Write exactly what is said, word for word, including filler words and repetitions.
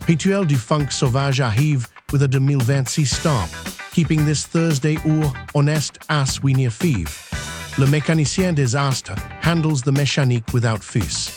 Rituel du Funk Sauvage arrive with a deux mille vingt-six stamp, keeping this Thursday or honest as we near Five. Le Mécanicien des Astres handles the mécanique without fuss.